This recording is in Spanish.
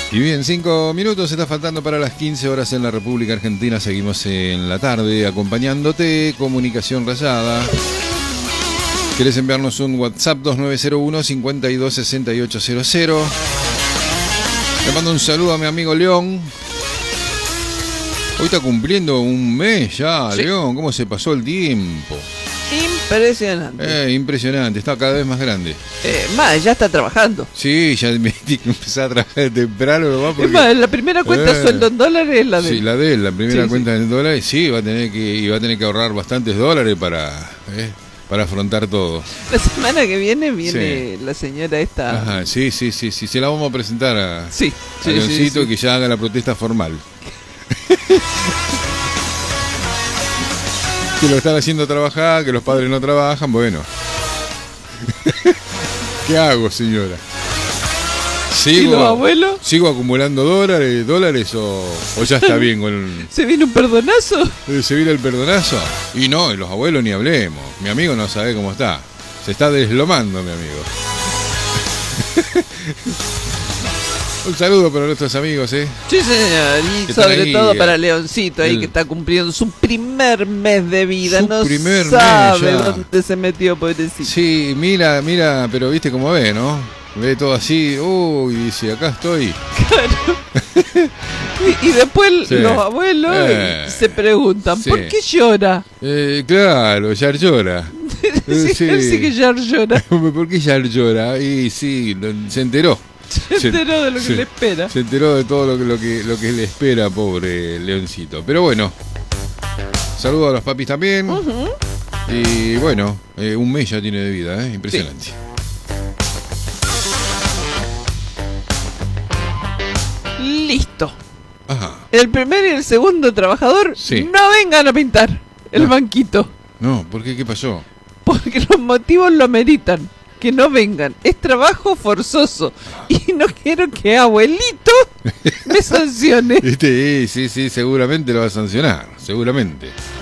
Y bien, 5 minutos está faltando para las 15 horas en la República Argentina. Seguimos en la tarde acompañándote. Comunicación Rayada. ¿Querés enviarnos un WhatsApp? 2901-526800. Le mando un saludo a mi amigo León. Hoy está cumpliendo un mes ya, sí. León, ¿cómo se pasó el tiempo? Impresionante. Impresionante, está cada vez más grande. Más, ya está trabajando. Sí, ya me tiene que empezar a trabajar temprano. Nomás porque, es más, la primera cuenta de sueldo en dólares es la de él. Sí, la de él, la primera cuenta en dólares. Sí, va a tener que ahorrar bastantes dólares para afrontar todo. La semana que viene la señora esta. Ajá, sí, se la vamos a presentar a Leoncito que ya haga la protesta formal. Que lo están haciendo trabajar, que los padres no trabajan, bueno. ¿Qué hago, señora? ¿Y los abuelos? ¿Sigo acumulando dólares o ya está bien con ¿Se viene un perdonazo? ¿Se viene el perdonazo? Y no, los abuelos ni hablemos. Mi amigo no sabe cómo está. Se está deslomando, mi amigo. Un saludo para nuestros amigos, Sí, señor, y sobre todo para Leoncito, ahí que está cumpliendo su primer mes de vida. No sabe dónde se metió, pobrecito. Sí, mira, pero viste cómo ve, ¿no? Ve todo así, y dice, acá estoy. Claro. Y después los abuelos se preguntan, ¿por qué llora? Claro, ya llora. Él sí que ya llora. ¿Por qué ya llora? Y sí, se enteró. Se enteró de lo que le espera. Se enteró de todo lo que le espera, pobre Leoncito. Pero bueno, saludo a los papis también. Y bueno, un mes ya tiene de vida, impresionante. Sí. Listo. Ajá. El primer y el segundo trabajador no vengan a pintar el banquito. No, ¿por qué? ¿Qué pasó? Porque los motivos lo ameritan. Que no vengan, es trabajo forzoso y no quiero que abuelito me sancione. Sí, seguramente lo va a sancionar, seguramente.